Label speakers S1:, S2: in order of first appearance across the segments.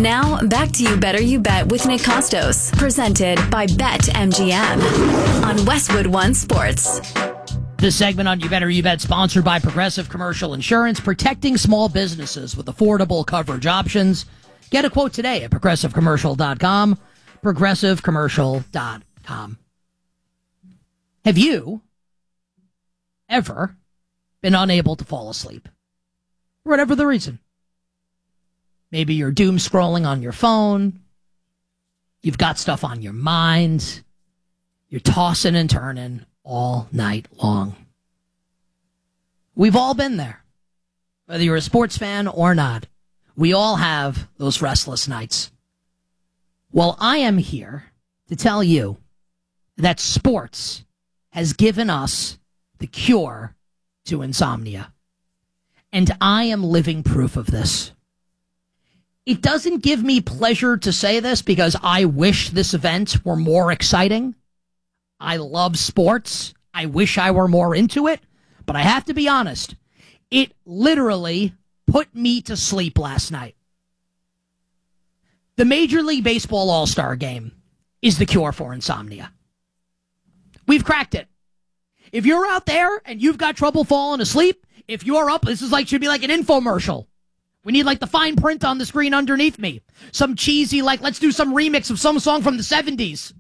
S1: Now, back to You Better You Bet with Nick Costos, presented by BetMGM on Westwood One Sports.
S2: This segment on You Better You Bet, sponsored by Progressive Commercial Insurance, protecting small businesses with affordable coverage options. Get a quote today at progressivecommercial.com, progressivecommercial.com. Have you ever been unable to fall asleep? Whatever the reason. Maybe you're doom scrolling on your phone. You've got stuff on your mind. You're tossing and turning all night long. We've all been there. Whether you're a sports fan or not, we all have those restless nights. Well, I am here to tell you that sports has given us the cure to insomnia. And I am living proof of this. It doesn't give me pleasure to say this because I wish this event were more exciting. I love sports. I wish I were more into it. But I have to be honest, it literally put me to sleep last night. The Major League Baseball All-Star Game is the cure for insomnia. We've cracked it. If you're out there and you've got trouble falling asleep, if you're up, this is should be like an infomercial. We need the fine print on the screen underneath me. Some cheesy, let's do some remix of some song from the 70s.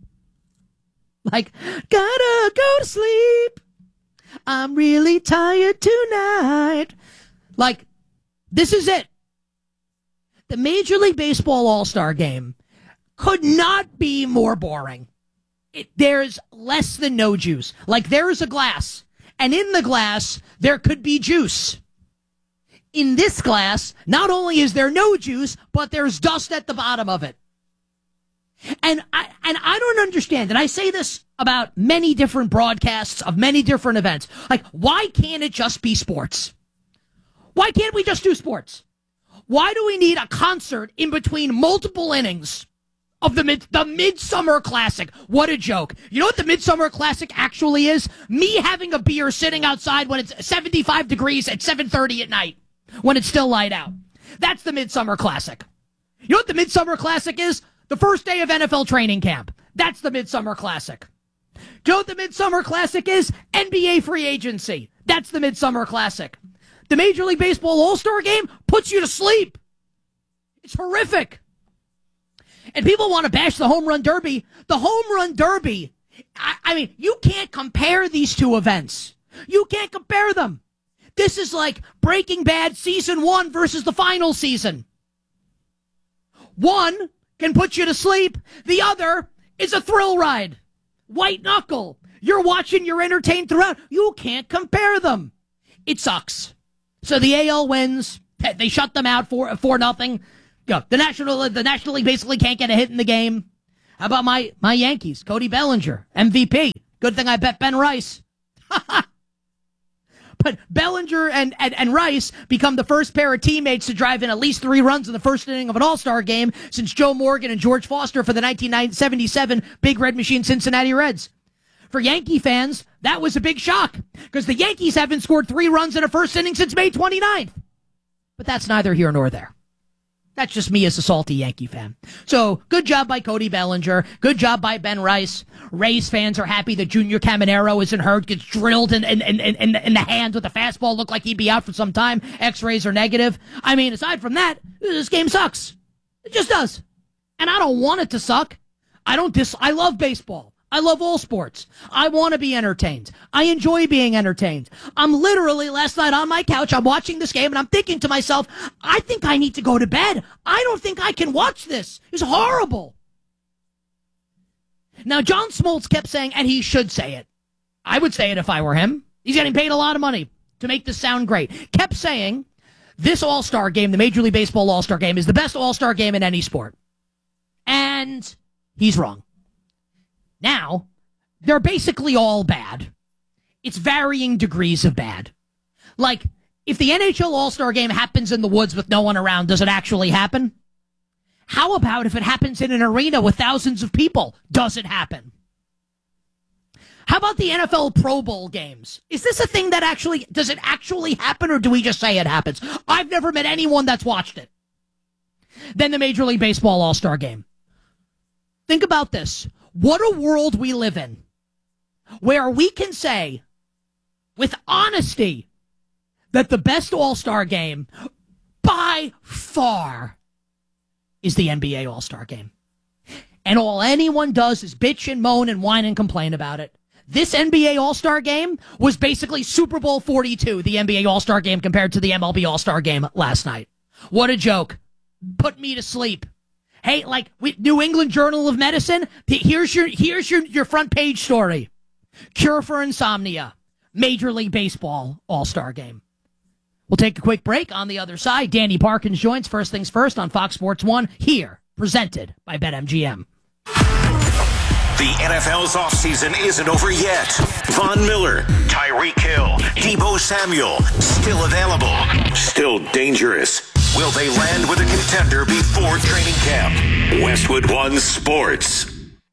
S2: Gotta go to sleep. I'm really tired tonight. This is it. The Major League Baseball All-Star Game could not be more boring. There's less than no juice. There's a glass, and in the glass, there could be juice. In this glass, not only is there no juice, but there's dust at the bottom of it. And I don't understand, and I say this about many different broadcasts of many different events. Why can't it just be sports? Why can't we just do sports? Why do we need a concert in between multiple innings of the Midsummer Classic? What a joke. You know what the Midsummer Classic actually is? Me having a beer sitting outside when it's 75 degrees at 7:30 at night, when it's still light out. That's the Midsummer Classic. You know what the Midsummer Classic is? The first day of NFL training camp. That's the Midsummer Classic. Do you know what the Midsummer Classic is? NBA free agency. That's the Midsummer Classic. The Major League Baseball All-Star Game puts you to sleep. It's horrific. And people want to bash the Home Run Derby. The Home Run Derby, I mean, you can't compare these two events. You can't compare them. This is like Breaking Bad Season 1 versus the final season. One can put you to sleep. The other is a thrill ride. White knuckle. You're watching, you're entertained throughout. You can't compare them. It sucks. So the AL wins. They shut them out for nothing. The National League basically can't get a hit in the game. How about my Yankees? Cody Bellinger, MVP. Good thing I bet Ben Rice. But Bellinger and Rice become the first pair of teammates to drive in at least 3 runs in the first inning of an All-Star game since Joe Morgan and George Foster for the 1977 Big Red Machine Cincinnati Reds. For Yankee fans, that was a big shock because the Yankees haven't scored 3 runs in a first inning since May 29th. But that's neither here nor there. That's just me as a salty Yankee fan. So, good job by Cody Bellinger. Good job by Ben Rice. Rays fans are happy that Junior Caminero isn't hurt, gets drilled in the hand with a fastball, look like he'd be out for some time. X-rays are negative. I mean, aside from that, this game sucks. It just does. And I don't want it to suck. I love baseball. I love all sports. I want to be entertained. I enjoy being entertained. I'm literally, last night on my couch, I'm watching this game, and I'm thinking to myself, I think I need to go to bed. I don't think I can watch this. It's horrible. Now, John Smoltz kept saying, and he should say it. I would say it if I were him. He's getting paid a lot of money to make this sound great. Kept saying, this All-Star game, the Major League Baseball All-Star game, is the best All-Star game in any sport. And he's wrong. Now, they're basically all bad. It's varying degrees of bad. Like, if the NHL All-Star Game happens in the woods with no one around, does it actually happen? How about if it happens in an arena with thousands of people? Does it happen? How about the NFL Pro Bowl games? Is this a thing that does it actually happen, or do we just say it happens? I've never met anyone that's watched it. than the Major League Baseball All-Star Game. Think about this. What a world we live in where we can say with honesty that the best All-Star Game by far is the NBA All-Star Game. And all anyone does is bitch and moan and whine and complain about it. This NBA All-Star Game was basically Super Bowl 42, the NBA All-Star Game compared to the MLB All-Star Game last night. What a joke. Put me to sleep. Hey, like with New England Journal of Medicine, here's your front page story. Cure for insomnia. Major League Baseball All-Star Game. We'll take a quick break. On the other side, Danny Parkins joins First Things First on Fox Sports 1 here, presented by BetMGM.
S3: The NFL's offseason isn't over yet. Von Miller, Tyreek Hill, Deebo Samuel, still available, still dangerous. Will they land with a contender before training camp? Westwood One Sports.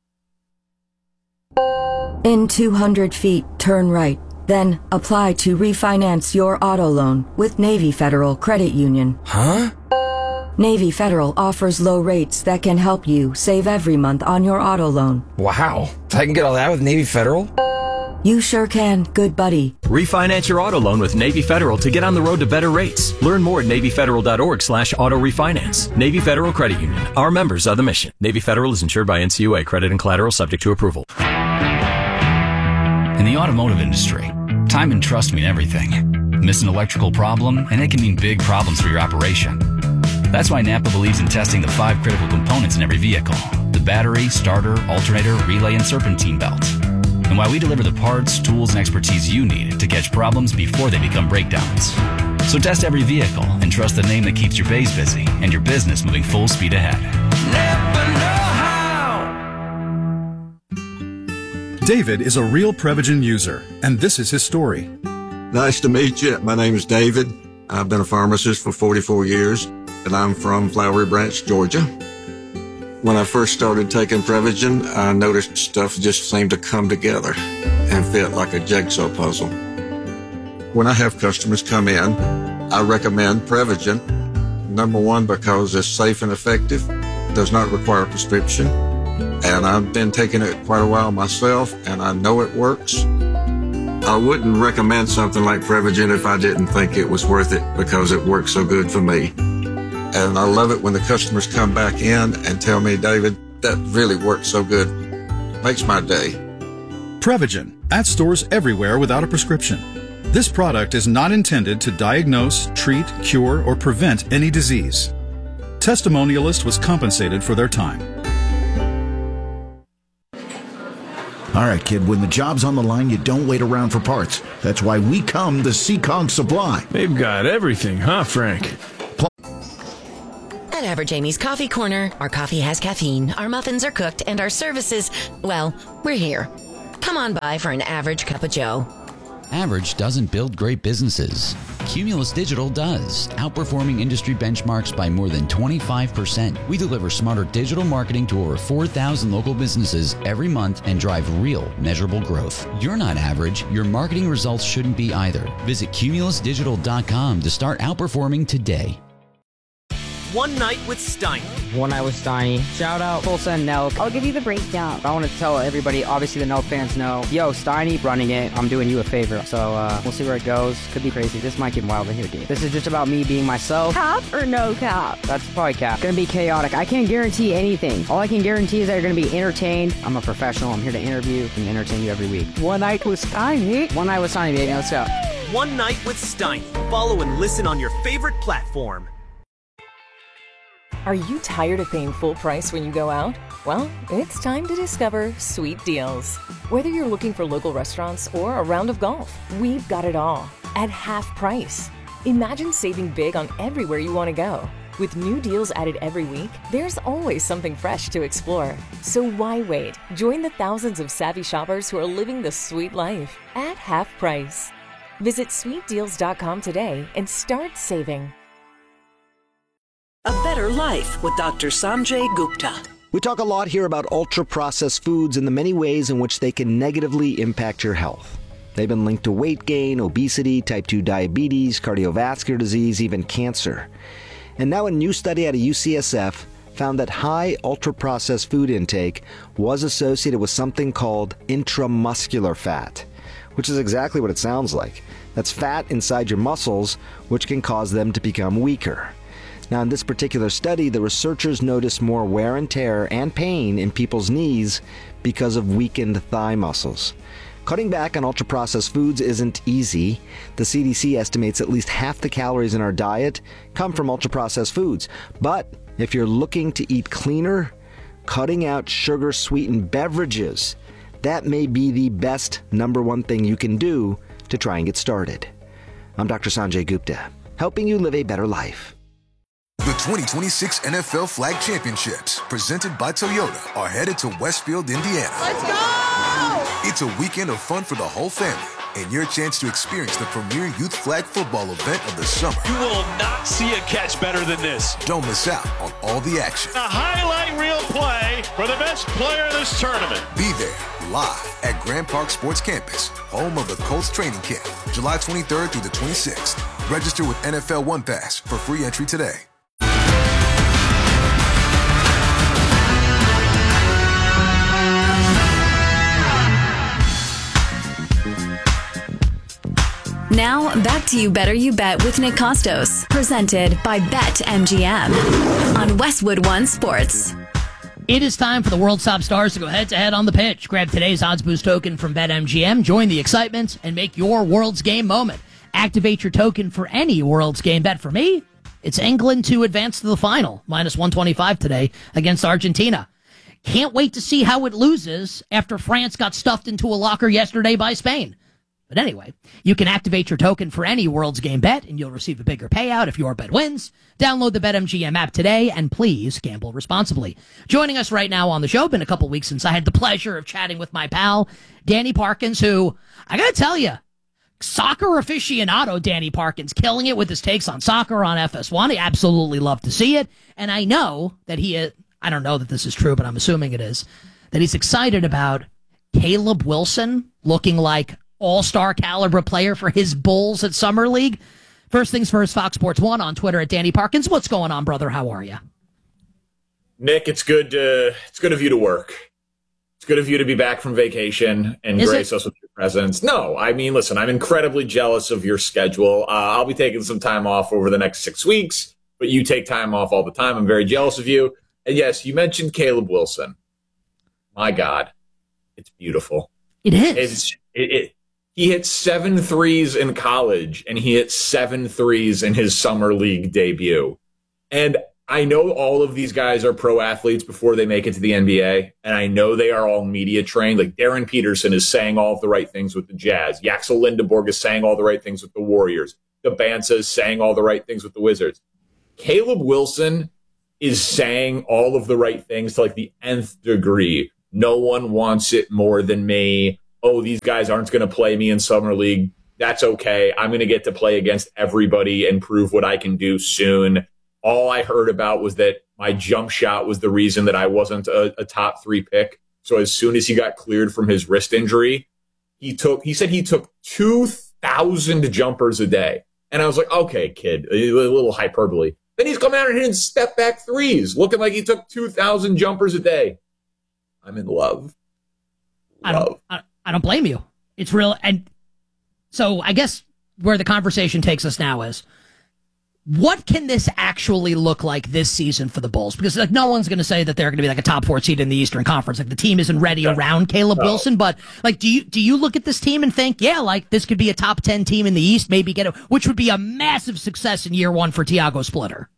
S4: In 200 feet, turn right. Then apply to refinance your auto loan with Navy Federal Credit Union.
S5: Huh?
S4: Navy Federal offers low rates that can help you save every month on your auto loan.
S5: Wow. I can get all that with Navy Federal?
S4: You sure can, good buddy.
S6: Refinance your auto loan with Navy Federal to get on the road to better rates. Learn more at NavyFederal.org/auto refinance. Navy Federal Credit Union. Our members are the mission. Navy Federal is insured by NCUA. Credit and collateral subject to approval.
S7: In the automotive industry, time and trust mean everything. Miss an electrical problem, and it can mean big problems for your operation. That's why Napa believes in testing the 5 critical components in every vehicle: the battery, starter, alternator, relay, and serpentine belt. And why we deliver the parts, tools, and expertise you need to catch problems before they become breakdowns. So test every vehicle and trust the name that keeps your bays busy and your business moving full speed ahead.
S8: Napa know-how. David is a real Prevagen user, and this is his story.
S9: Nice to meet you. My name is David. I've been a pharmacist for 44 years, and I'm from Flowery Branch, Georgia. When I first started taking Prevagen, I noticed stuff just seemed to come together and fit like a jigsaw puzzle. When I have customers come in, I recommend Prevagen. Number one, because it's safe and effective, does not require a prescription, and I've been taking it quite a while myself, and I know it works. I wouldn't recommend something like Prevagen if I didn't think it was worth it because it works so good for me. And I love it when the customers come back in and tell me, David, that really works so good. Makes my day.
S8: Prevagen, at stores everywhere without a prescription. This product is not intended to diagnose, treat, cure, or prevent any disease. Testimonialist was compensated for their time.
S10: All right, kid, when the job's on the line, you don't wait around for parts. That's why we come to Seacog Supply.
S11: They've got everything, huh, Frank?
S12: At Average Amy's Coffee Corner, our coffee has caffeine, our muffins are cooked, and our services, well, we're here. Come on by for an average cup of joe.
S13: Average doesn't build great businesses. Cumulus Digital does, outperforming industry benchmarks by more than 25%. We deliver smarter digital marketing to over 4,000 local businesses every month and drive real, measurable growth. You're not average. Your marketing results shouldn't be either. Visit cumulusdigital.com to start outperforming today.
S14: One Night with Steiny.
S15: One Night with Steiny. Shout out Tulsa and Nelk.
S16: I'll give you the breakdown.
S15: I want to tell everybody, obviously the Nelk fans know, yo, Steiny running it. I'm doing you a favor. So we'll see where it goes. Could be crazy. This might get wild in here, dude. This is just about me being myself.
S16: Cap or no cap?
S15: That's probably cap. Gonna be chaotic. I can't guarantee anything. All I can guarantee is that you're gonna be entertained. I'm a professional. I'm here to interview and entertain you every week.
S16: One Night with Steiny.
S15: One Night with Steiny, baby. Let's go.
S14: One Night with Steiny. Follow and listen on your favorite platform.
S17: Are you tired of paying full price when you go out? Well, it's time to discover Sweet Deals. Whether you're looking for local restaurants or a round of golf, we've got it all at half price. Imagine saving big on everywhere you want to go. With new deals added every week, there's always something fresh to explore. So why wait? Join the thousands of savvy shoppers who are living the sweet life at half price. Visit sweetdeals.com today and start saving.
S18: A Better Life with Dr. Sanjay Gupta.
S19: We talk a lot here about ultra-processed foods and the many ways in which they can negatively impact your health. They've been linked to weight gain, obesity, type 2 diabetes, cardiovascular disease, even cancer. And now a new study out of UCSF found that high ultra-processed food intake was associated with something called intramuscular fat, which is exactly what it sounds like. That's fat inside your muscles, which can cause them to become weaker. Now, in this particular study, the researchers noticed more wear and tear and pain in people's knees because of weakened thigh muscles. Cutting back on ultra-processed foods isn't easy. The CDC estimates at least half the calories in our diet come from ultra-processed foods. But if you're looking to eat cleaner, cutting out sugar-sweetened beverages, that may be the best number one thing you can do to try and get started. I'm Dr. Sanjay Gupta, helping you live a better life.
S20: The 2026 NFL Flag Championships, presented by Toyota, are headed to Westfield, Indiana.
S21: Let's go!
S20: It's a weekend of fun for the whole family and your chance to experience the premier youth flag football event of the summer.
S21: You will not see a catch better than this.
S20: Don't miss out on all the action.
S21: A highlight reel play for the best player in this tournament.
S20: Be there live at Grand Park Sports Campus, home of the Colts training camp, July 23rd through the 26th. Register with NFL One Pass for free entry today.
S1: Now, back to You Better You Bet with Nick Costos, presented by BetMGM on Westwood One Sports.
S2: It is time for the World's Top Stars to go head-to-head on the pitch. Grab today's odds boost token from BetMGM, join the excitement, and make your World's Game moment. Activate your token for any World's Game bet. For me, it's England to advance to the final, minus 125 today against Argentina. Can't wait to see how it loses after France got stuffed into a locker yesterday by Spain. But anyway, you can activate your token for any World's Game bet, and you'll receive a bigger payout if your bet wins. Download the BetMGM app today, and please gamble responsibly. Joining us right now on the show, been a couple weeks since I had the pleasure of chatting with my pal, Danny Parkins, who, I gotta tell you, soccer aficionado Danny Parkins, killing it with his takes on soccer on FS1. I absolutely love to see it, and I know that I don't know that this is true, but I'm assuming it is, that he's excited about Caleb Wilson looking like all-star caliber player for his Bulls at Summer League. First things first, Fox Sports 1 on Twitter at Danny Parkins. What's going on, brother? How are you?
S22: Nick, it's good of you to work. It's good of you to be back from vacation and grace us with your presence. No, I mean, listen, I'm incredibly jealous of your schedule. I'll be taking some time off over the next 6 weeks, but you take time off all the time. I'm very jealous of you. And yes, you mentioned Caleb Wilson. My God, it's beautiful.
S2: It is.
S22: He hit 7 threes in college, and he hit 7 threes in his summer league debut. And I know all of these guys are pro athletes before they make it to the NBA, and I know they are all media trained. Like Darren Peterson is saying all of the right things with the Jazz. Yaxel Lindeborg is saying all the right things with the Warriors. Gabanza is saying all the right things with the Wizards. Caleb Wilson is saying all of the right things to like the nth degree. No one wants it more than me. Oh, these guys aren't going to play me in Summer League. That's okay. I'm going to get to play against everybody and prove what I can do soon. All I heard about was that my jump shot was the reason that I wasn't a top 3 pick. So as soon as he got cleared from his wrist injury, he said he took 2,000 jumpers a day. And I was like, okay, kid, a little hyperbole. Then he's come out and hitting step back threes, looking like he took 2,000 jumpers a day. I'm in love.
S2: I don't blame you. It's real. And so I guess where the conversation takes us now is, what can this actually look like this season for the Bulls? Because like no one's going to say that they're going to be like a top 4 seed in the Eastern Conference. Like the team isn't ready around Caleb Wilson. But like, do you look at this team and think, yeah, like this could be a top 10 team in the East, maybe get it, which would be a massive success in year 1 for Tiago Splitter?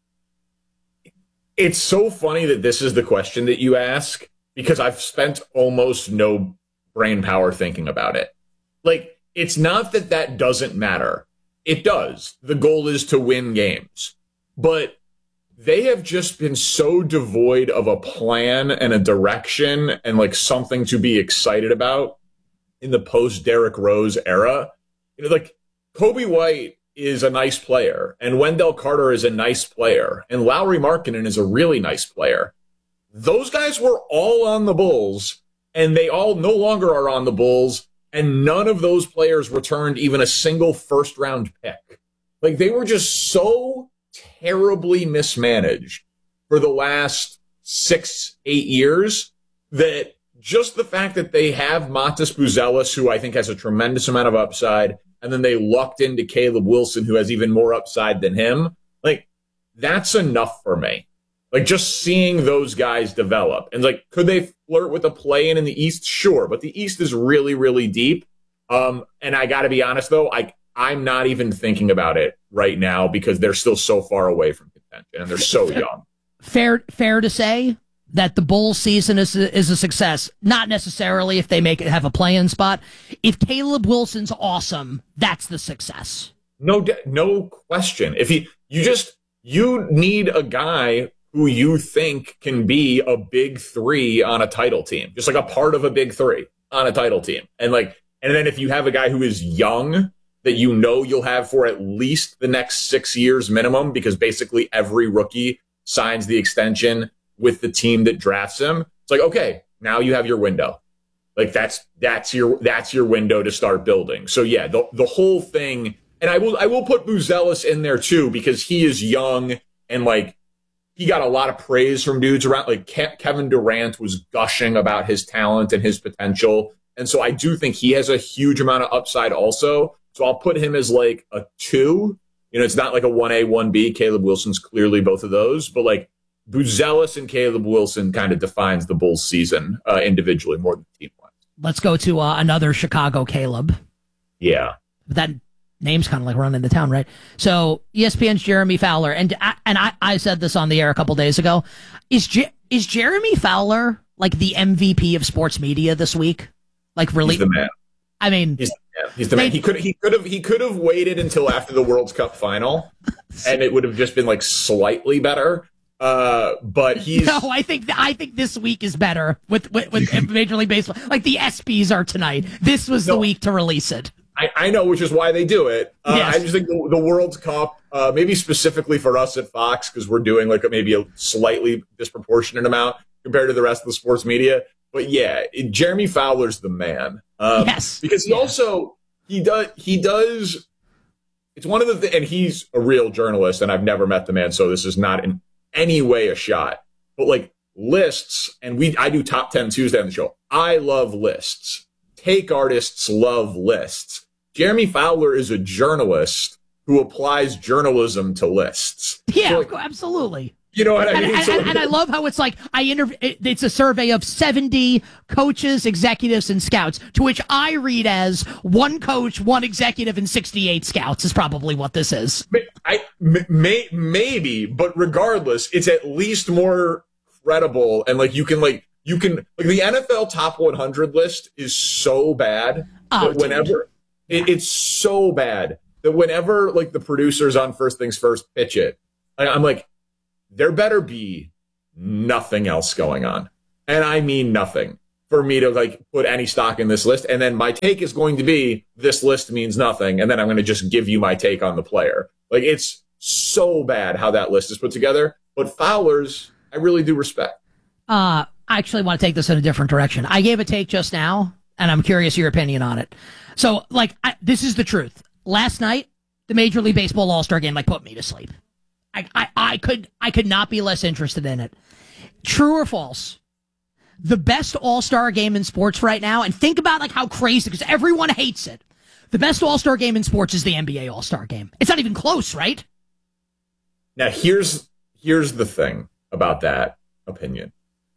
S22: It's so funny that this is the question that you ask, because I've spent almost no brain power thinking about it. Like, it's not that doesn't matter. It does. The goal is to win games. But they have just been so devoid of a plan and a direction and like something to be excited about in the post Derrick Rose era. You know, like Kobe White is a nice player and Wendell Carter is a nice player and Lauri Markkanen is a really nice player. Those guys were all on the Bulls and they all no longer are on the Bulls, and none of those players returned even a single first-round pick. Like, they were just so terribly mismanaged for the last 6-8 years that just the fact that they have Matas Buzelis, who I think has a tremendous amount of upside, and then they lucked into Caleb Wilson, who has even more upside than him, like, that's enough for me. Like, just seeing those guys develop. And, like, could they flirt with a play-in in the East? Sure, but the East is really, really deep. And I got to be honest, though, I'm not even thinking about it right now because they're still so far away from contention, and they're so young.
S2: Fair to say that the Bulls season is a success. Not necessarily if they have a play-in spot. If Caleb Wilson's awesome, that's the success.
S22: No question. If you need a guy who you think can be a big three on a title team, just like a part of a big three on a title team. And then if you have a guy who is young that you know you'll have for at least the next 6 years minimum, because basically every rookie signs the extension with the team that drafts him. It's like, okay, now you have your window. Like that's your window to start building. So yeah, the whole thing, and I will put Buzelis in there too, because he is young and like he got a lot of praise from dudes around. Like Kevin Durant was gushing about his talent and his potential. And so I do think he has a huge amount of upside also. So I'll put him as like a 2. You know, it's not like a 1A, 1B. Caleb Wilson's clearly both of those. But like Buzelis and Caleb Wilson kind of defines the Bulls season individually more than team-wise. Let's go to another Chicago Caleb. Yeah. That name's kind of like running the town, right? So ESPN's Jeremy Fowler. And I said this on the air a couple days ago. Is Jeremy Fowler like the MVP of sports media this week? Like really? He's the man. I mean, he's the man. He could have waited until after the World Cup final, and it would have just been like slightly better. But he's no. I think this week is better with Major League Baseball. Like the ESPYs are tonight. This was the week to release it. I know, which is why they do it. Yes. I just think the World Cup, maybe specifically for us at Fox, because we're doing like maybe a slightly disproportionate amount compared to the rest of the sports media. But yeah, Jeremy Fowler's the man. Yes, because he does. It's one of the and he's a real journalist, and I've never met the man, so this is not in any way a shot. But like lists, and I do Top 10 Tuesday on the show. I love lists. Take artists love lists. Jeremy Fowler is a journalist who applies journalism to lists. Yeah, so like, absolutely. You know what I mean? And I love how it's like it's a survey of 70 coaches, executives, and scouts, to which I read as 1 coach, 1 executive, and 68 scouts is probably what this is. Maybe, but regardless, it's at least more credible. And like you can the NFL top 100 list is so bad that whenever it's so bad that whenever like the producers on First Things First pitch it, I'm like, there better be nothing else going on. And I mean nothing for me to like put any stock in this list. And then my take is going to be this list means nothing. And then I'm going to just give you my take on the player. Like it's so bad how that list is put together. But Fowler's, I really do respect. I actually want to take this in a different direction. I gave a take just now, and I'm curious your opinion on it. So like, this is the truth. Last night, the Major League Baseball All-Star Game like put me to sleep. I could not be less interested in it. True or false? The best All-Star game in sports right now, and think about like how crazy, because everyone hates it. The best All-Star game in sports is the NBA All-Star game. It's not even close, right? Now here's the thing about that opinion.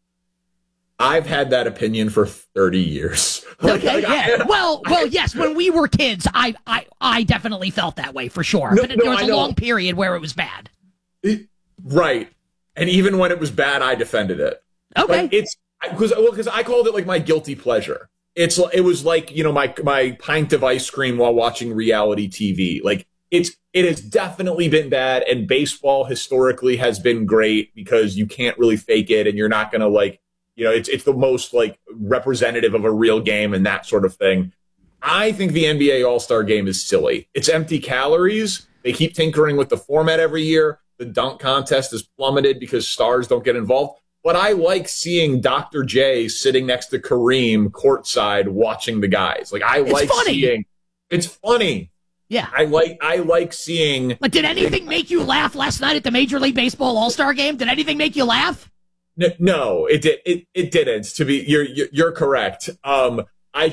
S22: I've had that opinion for 30 years. Okay, yeah. Well, yes. When we were kids, I definitely felt that way for sure. But there was a long period where it was bad. Right. And even when it was bad, I defended it. Okay. Like because I called it like my guilty pleasure. It was like, you know, my pint of ice cream while watching reality TV. Like it has definitely been bad, and baseball historically has been great because you can't really fake it, and you're not going to like, you know, it's the most like representative of a real game and that sort of thing. I think the NBA All-Star Game is silly. It's empty calories. They keep tinkering with the format every year. The dunk contest is plummeted because stars don't get involved. But I like seeing Dr. J sitting next to Kareem courtside watching the guys. Like I like seeing. It's funny.
S2: Yeah.
S22: I like seeing.
S2: But did anything make you laugh last night at the Major League Baseball All-Star game? Did anything make you laugh?
S22: No, it did. It didn't. To be, you're correct. So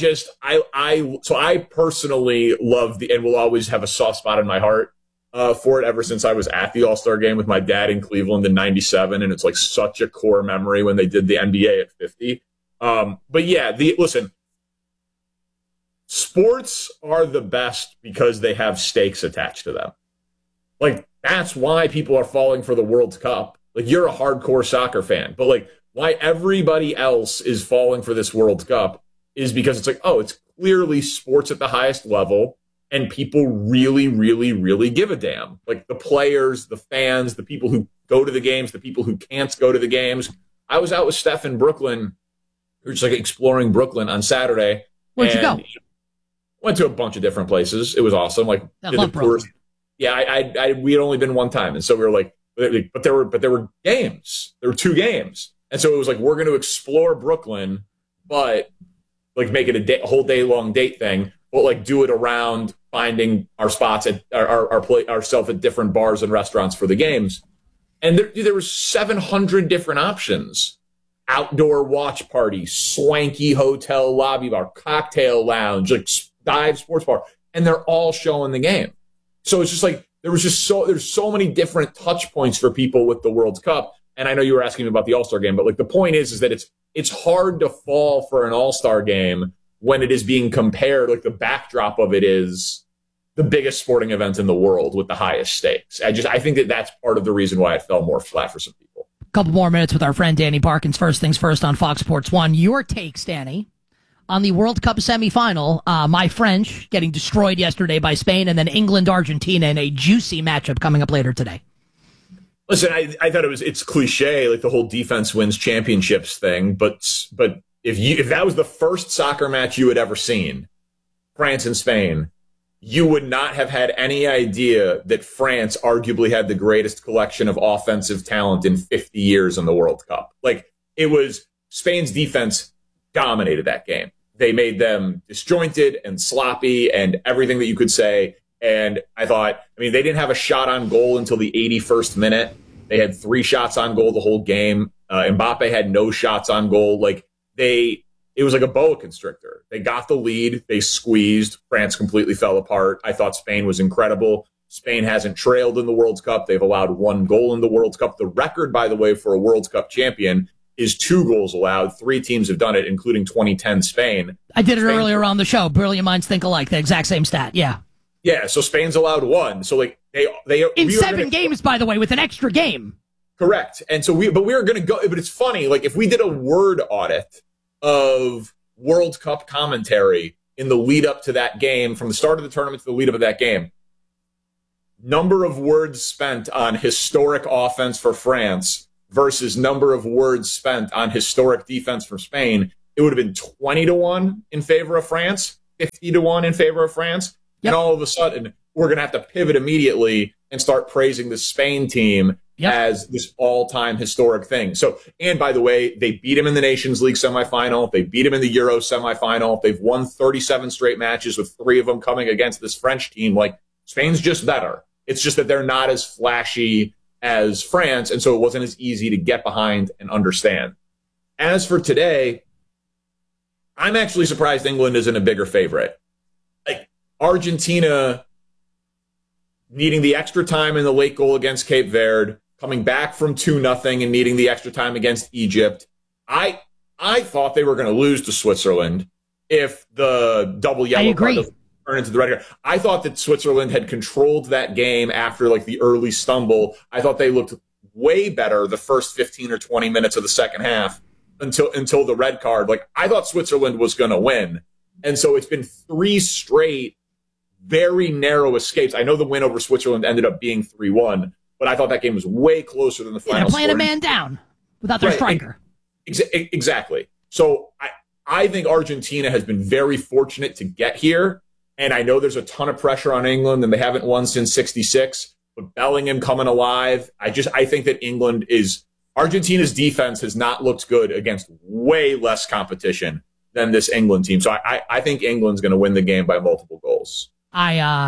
S22: I personally love and will always have a soft spot in my heart for it ever since I was at the All-Star game with my dad in Cleveland in '97, and it's like such a core memory when they did the NBA at 50. But yeah, listen, sports are the best because they have stakes attached to them. Like, that's why people are falling for the World Cup. Like, you're a hardcore soccer fan, but like why everybody else is falling for this World Cup is because it's like, oh, it's clearly sports at the highest level and people really, really, really give a damn. Like the players, the fans, the people who go to the games, the people who can't go to the games. I was out with Steph in Brooklyn. We were just like exploring Brooklyn on Saturday.
S2: Where'd you go?
S22: Went to a bunch of different places. It was awesome. Like,
S2: I love Brooklyn.
S22: Yeah, we had only been one time, and so we were like, but there were games. There were 2 games, and so it was like, we're going to explore Brooklyn, but like make it a whole day long date thing, but like do it around finding our spots at ourselves at different bars and restaurants for the games. And there was 700 different options. Outdoor watch party, swanky hotel lobby bar, cocktail lounge, like dive sports bar, and they're all showing the game. So it's just like there's so many different touch points for people with the World Cup. And I know you were asking me about the All-Star game, but like the point is that it's hard to fall for an All-Star game when it is being compared. Like the backdrop of it is the biggest sporting event in the world with the highest stakes. I think that's part of the reason why it fell more flat for some people.
S2: Couple more minutes with our friend Danny Parkins. First things first on Fox Sports 1. Your takes, Danny, on the World Cup semifinal. My French getting destroyed yesterday by Spain, and then England-Argentina in a juicy matchup coming up later today.
S22: Listen, I thought it's cliche, like the whole defense wins championships thing, but if that was the first soccer match you had ever seen, France and Spain, you would not have had any idea that France arguably had the greatest collection of offensive talent in 50 years in the World Cup. Like, it was Spain's defense dominated that game. They made them disjointed and sloppy and everything that you could say. And I thought, they didn't have a shot on goal until the 81st minute. They had 3 shots on goal the whole game. Mbappe had no shots on goal. It was like a boa constrictor. They got the lead. They squeezed. France completely fell apart. I thought Spain was incredible. Spain hasn't trailed in the World Cup. They've allowed 1 goal in the World Cup. The record, by the way, for a World Cup champion is 2 goals allowed. 3 teams have done it, including 2010 Spain.
S2: I did it earlier on the show. Brilliant minds think alike. The exact same stat. Yeah.
S22: Yeah. So Spain's allowed 1. So like they
S2: in 7 games, by the way, with an extra game.
S22: Correct. And so we were going to go, but it's funny. Like if we did a word audit of World Cup commentary in the lead up to that game, from the start of the tournament to the lead up of that game, number of words spent on historic offense for France versus number of words spent on historic defense for Spain, it would have been 20-1 in favor of France, 50-1 in favor of France. Yep. And all of a sudden, we're going to have to pivot immediately and start praising the Spain team as this all-time historic thing. So, and by the way, they beat him in the Nations League semifinal. They beat him in the Euro semifinal. They've won 37 straight matches with 3 of them coming against this French team. Like, Spain's just better. It's just that they're not as flashy as France, and so it wasn't as easy to get behind and understand. As for today, I'm actually surprised England isn't a bigger favorite. Like, Argentina needing the extra time in the late goal against Cape Verde, coming back from 2-0 and needing the extra time against Egypt. I thought they were going to lose to Switzerland if the double yellow card doesn't turn into the red card. I thought that Switzerland had controlled that game after like the early stumble. I thought they looked way better the first 15 or 20 minutes of the second half until the red card. Like, I thought Switzerland was going to win. And so it's been 3 straight very narrow escapes. I know the win over Switzerland ended up being 3-1, but I thought that game was way closer than the final.
S2: They're playing a man down without their striker.
S22: Exactly. So I think Argentina has been very fortunate to get here, and I know there's a ton of pressure on England, and they haven't won since '66. But Bellingham coming alive, I think that Argentina's defense has not looked good against way less competition than this England team. So I think England's going to win the game by multiple goals.
S2: I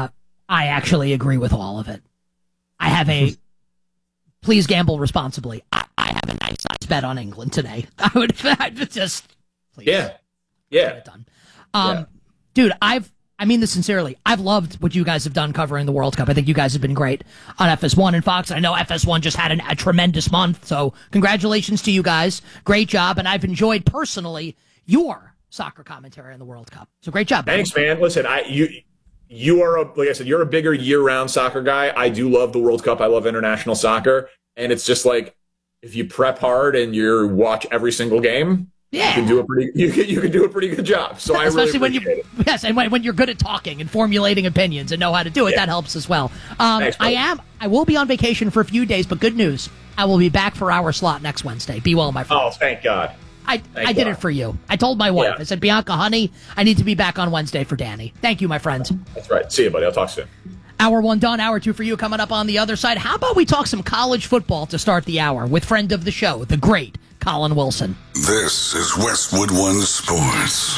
S2: I actually agree with all of it. I have a please gamble responsibly. I have a nice bet on England today. I'd just please.
S22: Yeah.
S2: Get it done. Dude, I mean this sincerely. I've loved what you guys have done covering the World Cup. I think you guys have been great on FS1 and Fox. I know FS1 just had a tremendous month, so congratulations to you guys. Great job, and I've enjoyed personally your soccer commentary on the World Cup. So great job.
S22: Thanks, man. Listen, you are like I said, you're a bigger year-round soccer guy. I do love the World Cup. I love international soccer, and it's just like if you prep hard and you watch every single game. Yeah. You can do a pretty good job. So I
S2: especially
S22: really
S2: when you yes, and when you're good at talking and formulating opinions and know how to do it, that helps as well.
S22: Thanks,
S2: I will be on vacation for a few days, but good news, I will be back for our slot next Wednesday. Be well, my friend.
S22: Oh, thank God.
S2: I did it for you. I told my wife. I said, Bianca, honey, I need to be back on Wednesday for Danny. Thank you, my friend.
S22: That's right. See you, buddy. I'll talk soon.
S2: Hour 1 done, hour 2 for you coming up on the other side. How about we talk some college football to start the hour with friend of the show, the great Colin Wilson.
S3: This is Westwood One Sports.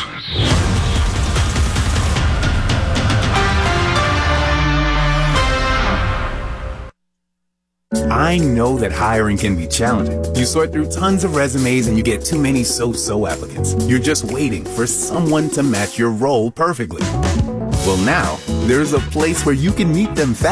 S5: I know that hiring can be challenging. You sort through tons of resumes and you get too many so-so applicants. You're just waiting for someone to match your role perfectly. Well, now, there's a place where you can meet them fast.